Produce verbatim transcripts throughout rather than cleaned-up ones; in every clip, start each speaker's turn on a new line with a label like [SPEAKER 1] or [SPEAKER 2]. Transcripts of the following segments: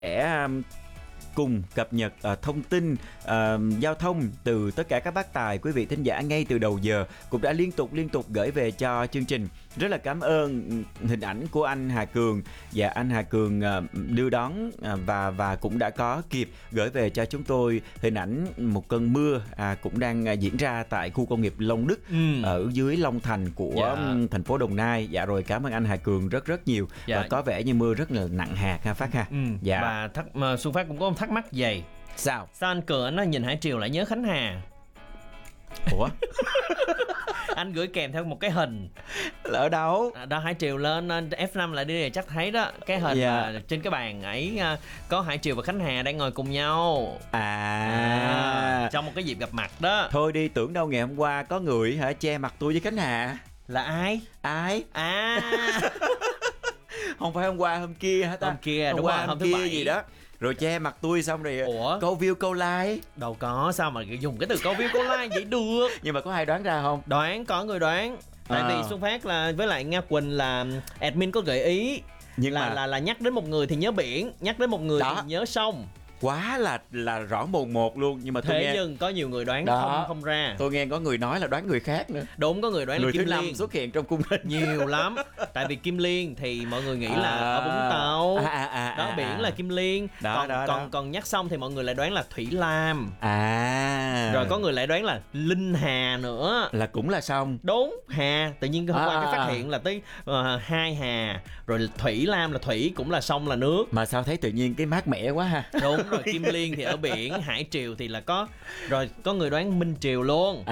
[SPEAKER 1] sẽ um, cùng cập nhật uh, thông tin uh, giao thông từ tất cả các bác tài quý vị thính giả ngay từ đầu giờ cũng đã liên tục liên tục gửi về cho chương trình. Rất là cảm ơn hình ảnh của anh Hà Cường và anh Hà Cường uh, đưa đón uh, và và cũng đã có kịp gửi về cho chúng tôi hình ảnh một cơn mưa à, cũng đang uh, diễn ra tại khu công nghiệp Long Đức ừ. ở dưới Long Thành của dạ. um, thành phố Đồng Nai. Dạ rồi, cảm ơn anh Hà Cường rất rất nhiều. Dạ. Và có vẻ như mưa rất là nặng hạt ha Phát ha.
[SPEAKER 2] Ừ.
[SPEAKER 1] Dạ.
[SPEAKER 2] Và thắc, mà Xuân Phát cũng có một thắc mắc vậy.
[SPEAKER 1] Sao?
[SPEAKER 2] Sao anh Cường anh nói nhìn Hải Triều lại nhớ Khánh Hà?
[SPEAKER 1] Ủa?
[SPEAKER 2] Anh gửi kèm theo một cái hình
[SPEAKER 1] là ở đâu?
[SPEAKER 2] Đó, Hải Triều lên F năm lại đi chắc thấy đó. Cái hình yeah. mà trên cái bàn ấy có Hải Triều và Khánh Hà đang ngồi cùng nhau
[SPEAKER 1] à.
[SPEAKER 2] à trong một cái dịp gặp mặt đó.
[SPEAKER 1] Thôi đi, tưởng đâu ngày hôm qua có người hả che mặt tôi với Khánh Hà.
[SPEAKER 2] Là ai?
[SPEAKER 1] Ai?
[SPEAKER 2] À
[SPEAKER 1] không phải hôm qua, hôm kia hả ta?
[SPEAKER 2] Hôm kia,
[SPEAKER 1] hôm
[SPEAKER 2] đúng
[SPEAKER 1] qua
[SPEAKER 2] rồi,
[SPEAKER 1] hôm
[SPEAKER 2] hôm
[SPEAKER 1] kia
[SPEAKER 2] thứ bảy
[SPEAKER 1] gì đó. Rồi che mặt tôi xong rồi. Ủa? Câu view câu like.
[SPEAKER 2] Đâu có, sao mà dùng cái từ câu view câu like vậy được.
[SPEAKER 1] Nhưng mà có ai đoán ra không?
[SPEAKER 2] Đoán, có người đoán. Tại à. vì Xuân Phát là với lại Nga Quỳnh là admin có gợi ý. Nhưng là, mà... là là nhắc đến một người thì nhớ biển, nhắc đến một người đó. Thì nhớ sông.
[SPEAKER 1] Quá là là rõ mồn một luôn. Nhưng mà tôi
[SPEAKER 2] thế
[SPEAKER 1] nghe...
[SPEAKER 2] nhưng có nhiều người đoán đó. không không ra.
[SPEAKER 1] Tôi nghe có người nói là đoán người khác nữa.
[SPEAKER 2] Đúng, có người đoán
[SPEAKER 1] người
[SPEAKER 2] là Kim
[SPEAKER 1] thứ
[SPEAKER 2] Liên
[SPEAKER 1] năm xuất hiện trong cung hình
[SPEAKER 2] nhiều lắm. Tại vì Kim Liên thì mọi người nghĩ à, là ở Vũng Tàu
[SPEAKER 1] à, à, à,
[SPEAKER 2] đó, biển là Kim Liên đó, còn
[SPEAKER 1] đó,
[SPEAKER 2] còn
[SPEAKER 1] đó.
[SPEAKER 2] còn nhắc xong thì mọi người lại đoán là Thủy Lam
[SPEAKER 1] à
[SPEAKER 2] rồi có người lại đoán là Linh Hà nữa,
[SPEAKER 1] là cũng là sông.
[SPEAKER 2] Đúng, Hà tự nhiên hôm qua
[SPEAKER 1] à,
[SPEAKER 2] cái phát hiện là tới uh, hai Hà, rồi Thủy Lam là thủy cũng là sông là nước.
[SPEAKER 1] Mà sao thấy tự nhiên cái mát mẻ quá ha.
[SPEAKER 2] Đúng rồi, Kim Liên thì ở biển, Hải Triều thì là có, rồi có người đoán Minh Triều luôn.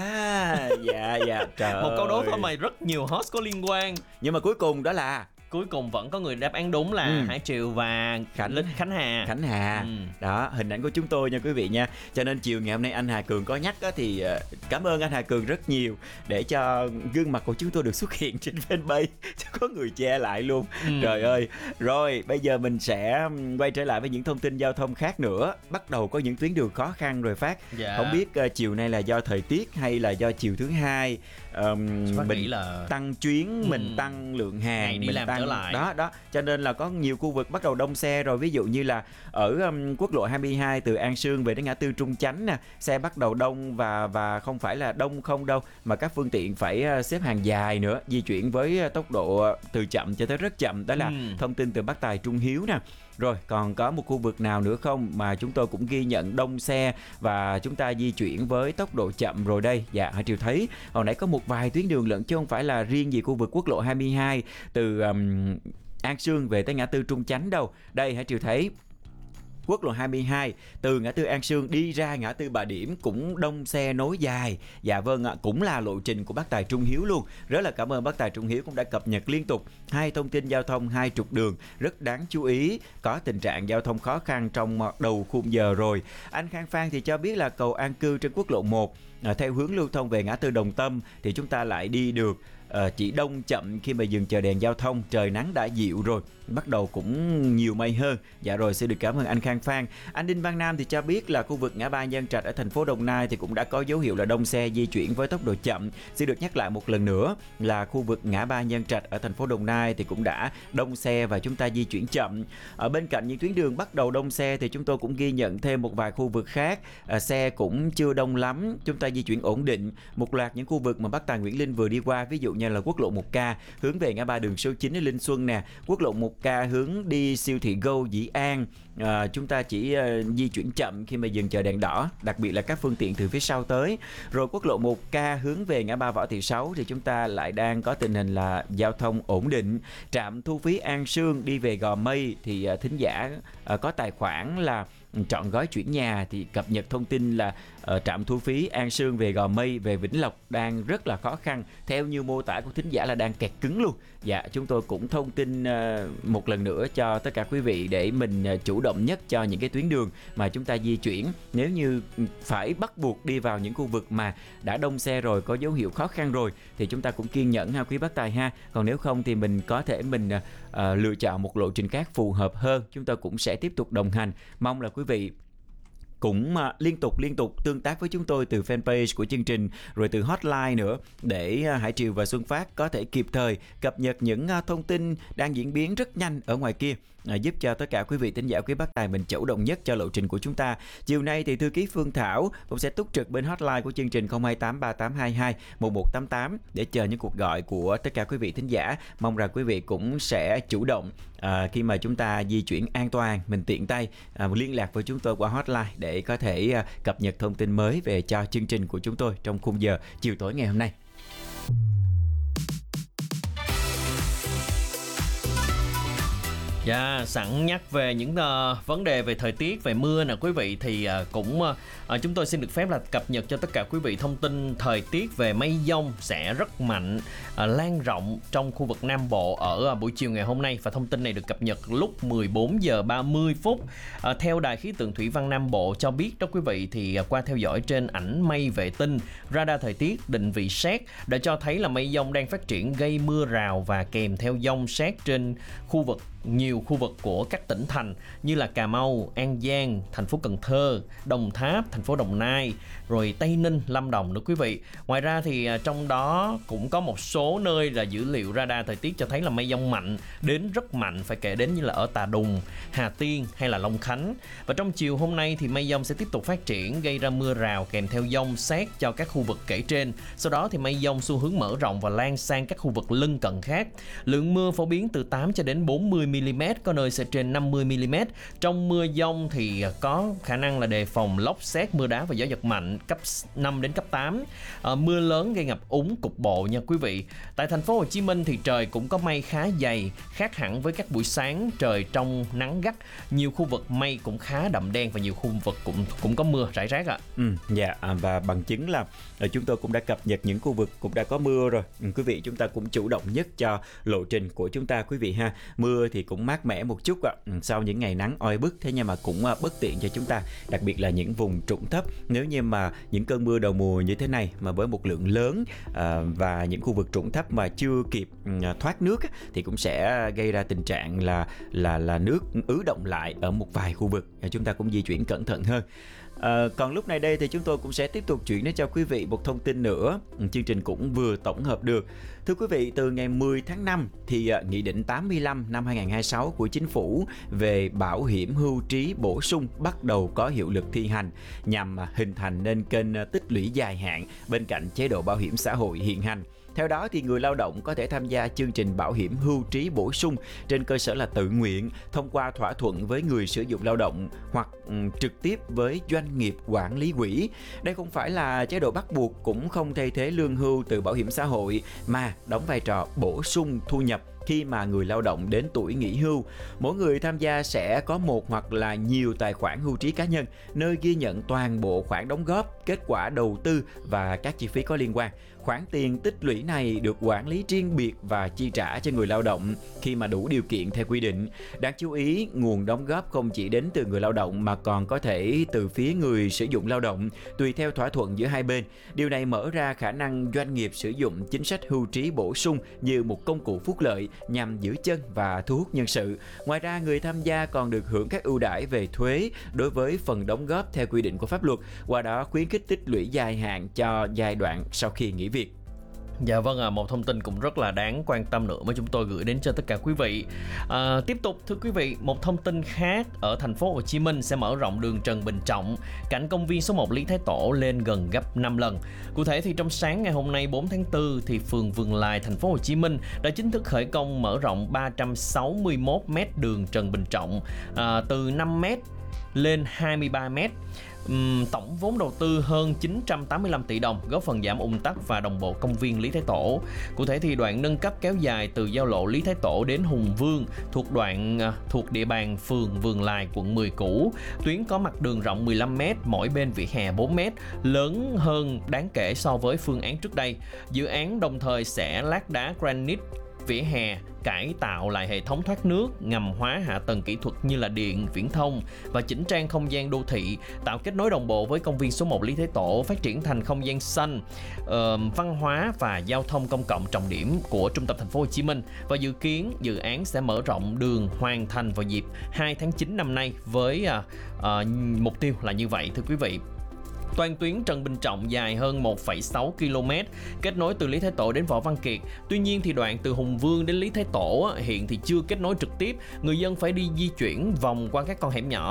[SPEAKER 1] À dạ dạ trời
[SPEAKER 2] một câu đố
[SPEAKER 1] ơi.
[SPEAKER 2] thôi mà rất nhiều host có liên quan.
[SPEAKER 1] Nhưng mà cuối cùng đó là
[SPEAKER 2] cuối cùng vẫn có người đáp án đúng là ừ. Hải Triều và
[SPEAKER 1] Khánh
[SPEAKER 2] Khánh Hà.
[SPEAKER 1] Khánh Hà ừ. Đó, hình ảnh của chúng tôi nha quý vị nha. Cho nên chiều ngày hôm nay anh Hà Cường có nhắc đó, thì cảm ơn anh Hà Cường rất nhiều để cho gương mặt của chúng tôi được xuất hiện trên fanpage. Chứ có người che lại luôn. ừ. Trời ơi. Rồi bây giờ mình sẽ quay trở lại với những thông tin giao thông khác nữa. Bắt đầu có những tuyến đường khó khăn rồi Phát. Dạ. Không biết uh, chiều nay là do thời tiết hay là do chiều thứ hai um, mình
[SPEAKER 2] là...
[SPEAKER 1] tăng chuyến, ừ. mình tăng lượng hàng, đi mình làm tăng lại. Đó đó, cho nên là có nhiều khu vực bắt đầu đông xe rồi. Ví dụ như là ở um, quốc lộ hai mươi hai từ An Sương về đến ngã tư Trung Chánh nè, xe bắt đầu đông và và không phải là đông không đâu, mà các phương tiện phải uh, xếp hàng dài nữa, di chuyển với uh, tốc độ uh, từ chậm cho tới rất chậm. Đó là ừ. thông tin từ bác tài Trung Hiếu nè. Rồi còn có một khu vực nào nữa không mà chúng tôi cũng ghi nhận đông xe và chúng ta di chuyển với tốc độ chậm rồi đây? Dạ, Hải Triều thấy hồi nãy có một vài tuyến đường lận chứ không phải là riêng gì khu vực quốc lộ hai mươi hai từ um, An Sương về tới ngã tư Trung Chánh đâu. Đây Hải Triều thấy quốc lộ hai mươi hai từ ngã tư An Sương đi ra ngã tư Bà Điểm cũng đông xe nối dài. Dạ vâng ạ, cũng là lộ trình của bác tài Trung Hiếu luôn. Rất là cảm ơn bác tài Trung Hiếu cũng đã cập nhật liên tục hai thông tin giao thông hai trục đường rất đáng chú ý, có tình trạng giao thông khó khăn trong đầu khung giờ rồi. Anh Khang Phan thì cho biết là cầu An Cư trên quốc lộ một à, theo hướng lưu thông về ngã tư Đồng Tâm thì chúng ta lại đi được. À, chỉ đông chậm khi mà dừng chờ đèn giao thông, trời nắng đã dịu rồi, bắt đầu cũng nhiều mây hơn. Dạ rồi, xin được cảm ơn anh Khang Phan. Anh Đinh Văn Nam thì cho biết là khu vực ngã ba Nhân Trạch ở thành phố Đồng Nai thì cũng đã có dấu hiệu là đông xe di chuyển với tốc độ chậm. Xin được nhắc lại một lần nữa là khu vực ngã ba Nhân Trạch ở thành phố Đồng Nai thì cũng đã đông xe và chúng ta di chuyển chậm. Ở bên cạnh những tuyến đường bắt đầu đông xe thì chúng tôi cũng ghi nhận thêm một vài khu vực khác à, xe cũng chưa đông lắm, chúng ta di chuyển ổn định. Một loạt những khu vực mà bác tài Nguyễn Linh vừa đi qua, ví dụ như là quốc lộ một K hướng về ngã ba đường số chín ở Linh Xuân nè, quốc lộ một K hướng đi siêu thị Go Dĩ An, à, chúng ta chỉ uh, di chuyển chậm khi mà dừng chờ đèn đỏ, đặc biệt là các phương tiện từ phía sau tới. Rồi quốc lộ một K hướng về ngã ba Võ Thị Sáu thì chúng ta lại đang có tình hình là giao thông ổn định. Trạm thu phí An Sương đi về Gò Mây thì uh, thính giả uh, có tài khoản là chọn gói chuyển nhà thì cập nhật thông tin là uh, trạm thu phí An Sương về Gò Mây về Vĩnh Lộc đang rất là khó khăn, theo như mô tả của thính giả là đang kẹt cứng luôn. Dạ, chúng tôi cũng thông tin uh, một lần nữa cho tất cả quý vị để mình uh, chủ động nhất cho những cái tuyến đường mà chúng ta di chuyển. Nếu như phải bắt buộc đi vào những khu vực mà đã đông xe rồi, có dấu hiệu khó khăn rồi thì chúng ta cũng kiên nhẫn ha quý bác tài ha. Còn nếu không thì mình có thể mình uh, uh, lựa chọn một lộ trình khác phù hợp hơn. Chúng tôi cũng sẽ tiếp tục đồng hành. Mong là quý vị cũng uh, liên tục liên tục tương tác với chúng tôi từ fanpage của chương trình rồi từ hotline nữa để uh, Hải Triều và Xuân Phát có thể kịp thời cập nhật những uh, thông tin đang diễn biến rất nhanh ở ngoài kia. à, giúp cho tất cả quý vị thính giả quý bác tài mình chủ động nhất cho lộ trình của chúng ta. Chiều nay thì thư ký Phương Thảo cũng sẽ túc trực bên hotline của chương trình không hai tám ba tám hai hai một một tám tám để chờ những cuộc gọi của tất cả quý vị thính giả. Mong rằng quý vị cũng sẽ chủ động à, khi mà chúng ta di chuyển an toàn, mình tiện tay à, liên lạc với chúng tôi qua hotline để có thể à, cập nhật thông tin mới về cho chương trình của chúng tôi trong khung giờ chiều tối ngày hôm nay.
[SPEAKER 2] Dạ, yeah, sẵn nhắc về những uh, vấn đề về thời tiết, về mưa nè quý vị, thì uh, cũng uh, chúng tôi xin được phép là cập nhật cho tất cả quý vị thông tin thời tiết về mây dông sẽ rất mạnh, uh, lan rộng trong khu vực Nam Bộ ở uh, buổi chiều ngày hôm nay. Và thông tin này được cập nhật lúc mười bốn giờ ba mươi phút. Uh, theo Đài khí tượng thủy văn Nam Bộ cho biết đó quý vị, thì uh, qua theo dõi trên ảnh mây vệ tinh, radar thời tiết, định vị sét đã cho thấy là mây dông đang phát triển gây mưa rào và kèm theo dông sét trên khu vực nhiều khu vực của các tỉnh thành như là Cà Mau, An Giang, thành phố Cần Thơ, Đồng Tháp, thành phố Đồng Nai, rồi Tây Ninh, Lâm Đồng nữa quý vị. Ngoài ra thì trong đó cũng có một số nơi là dữ liệu radar thời tiết cho thấy là mây dông mạnh đến rất mạnh, phải kể đến như là ở Tà Đùng, Hà Tiên hay là Long Khánh. Và trong chiều hôm nay thì mây dông sẽ tiếp tục phát triển, gây ra mưa rào kèm theo dông sét cho các khu vực kể trên. Sau đó thì mây dông xu hướng mở rộng và lan sang các khu vực lân cận khác. Lượng mưa phổ biến từ tám cho đến bốn mươi mi-li-mét, có nơi sẽ trên năm mươi mi-li-mét. Trong mưa dông thì có khả năng là đề phòng lốc sét, mưa đá và gió giật mạnh cấp năm đến cấp tám. À, mưa lớn gây ngập úng cục bộ nha quý vị. Tại thành phố Hồ Chí Minh thì trời cũng có mây khá dày, khác hẳn với các buổi sáng trời trong nắng gắt. Nhiều khu vực mây cũng khá đậm đen và nhiều khu vực cũng cũng có mưa rải rác ạ.
[SPEAKER 1] Ừ, dạ, và bằng chứng là chúng tôi cũng đã cập nhật những khu vực cũng đã có mưa rồi. Ừ, quý vị chúng ta cũng chủ động nhất cho lộ trình của chúng ta quý vị ha. Mưa thì cũng mát mẻ một chút ạ, sau những ngày nắng oi bức, thế nhưng mà cũng bất tiện cho chúng ta, đặc biệt là những vùng trũng thấp. Nếu như mà những cơn mưa đầu mùa như thế này mà với một lượng lớn à, và những khu vực trũng thấp mà chưa kịp à, thoát nước thì cũng sẽ gây ra tình trạng là là là nước ứ động lại ở một vài khu vực. Chúng ta cũng di chuyển cẩn thận hơn. À, còn lúc này đây thì chúng tôi cũng sẽ tiếp tục chuyển đến cho quý vị một thông tin nữa. Chương trình cũng vừa tổng hợp được. Thưa quý vị, từ ngày mười tháng năm thì uh, Nghị định tám mươi lăm năm hai nghìn không trăm hai mươi sáu của Chính phủ về bảo hiểm hưu trí bổ sung bắt đầu có hiệu lực thi hành nhằm uh, hình thành nên kênh uh, tích lũy dài hạn bên cạnh chế độ bảo hiểm xã hội hiện hành. Theo đó thì người lao động có thể tham gia chương trình bảo hiểm hưu trí bổ sung trên cơ sở là tự nguyện, thông qua thỏa thuận với người sử dụng lao động hoặc um, trực tiếp với doanh nghiệp quản lý quỹ. Đây không phải là chế độ bắt buộc, cũng không thay thế lương hưu từ bảo hiểm xã hội, mà đóng vai trò bổ sung thu nhập khi mà người lao động đến tuổi nghỉ hưu. Mỗi người tham gia sẽ có một hoặc là nhiều tài khoản hưu trí cá nhân, nơi ghi nhận toàn bộ khoản đóng góp, kết quả đầu tư và các chi phí có liên quan. Khoản tiền tích lũy này được quản lý riêng biệt và chi trả cho người lao động khi mà đủ điều kiện theo quy định. Đáng chú ý, nguồn đóng góp không chỉ đến từ người lao động mà còn có thể từ phía người sử dụng lao động, tùy theo thỏa thuận giữa hai bên. Điều này mở ra khả năng doanh nghiệp sử dụng chính sách hưu trí bổ sung như một công cụ phúc lợi nhằm giữ chân và thu hút nhân sự. Ngoài ra, người tham gia còn được hưởng các ưu đãi về thuế đối với phần đóng góp theo quy định của pháp luật, qua đó khuyến khích tích lũy dài hạn cho giai đoạn sau khi nghỉ việc.
[SPEAKER 2] Dạ vâng ạ, à, một thông tin cũng rất là đáng quan tâm nữa mà chúng tôi gửi đến cho tất cả quý vị. À, tiếp tục thưa quý vị, một thông tin khác ở thành phố Hồ Chí Minh sẽ mở rộng đường Trần Bình Trọng, cạnh công viên số một Lý Thái Tổ lên gần gấp năm lần. Cụ thể thì trong sáng ngày hôm nay bốn tháng tư thì phường Vườn Lài thành phố Hồ Chí Minh đã chính thức khởi công mở rộng ba trăm sáu mươi mốt mét đường Trần Bình Trọng, à, từ năm mét lên hai mươi ba mét. Uhm, tổng vốn đầu tư hơn chín trăm tám mươi lăm tỷ đồng, góp phần giảm ùn tắc và đồng bộ công viên Lý Thái Tổ. Cụ thể thì đoạn nâng cấp kéo dài từ giao lộ Lý Thái Tổ đến Hùng Vương thuộc đoạn uh, thuộc địa bàn phường Vườn Lài, quận mười cũ. Tuyến có mặt đường rộng mười lăm mét, mỗi bên vỉa hè bốn mét, lớn hơn đáng kể so với phương án trước đây. Dự án đồng thời sẽ lát đá granite vỉa hè, cải tạo lại hệ thống thoát nước, ngầm hóa hạ tầng kỹ thuật như là điện, viễn thông và chỉnh trang không gian đô thị, tạo kết nối đồng bộ với công viên số một Lý Thái Tổ, phát triển thành không gian xanh, uh, văn hóa và giao thông công cộng trọng điểm của trung tâm thành phố Hồ Chí Minh. Và dự kiến dự án sẽ mở rộng đường hoàn thành vào dịp hai tháng chín năm nay với uh, uh, mục tiêu là như vậy thưa quý vị. Toàn tuyến Trần Bình Trọng dài hơn một phẩy sáu ki lô mét, kết nối từ Lý Thái Tổ đến Võ Văn Kiệt. Tuy nhiên thì đoạn từ Hùng Vương đến Lý Thái Tổ hiện thì chưa kết nối trực tiếp, người dân phải đi di chuyển vòng qua các con hẻm nhỏ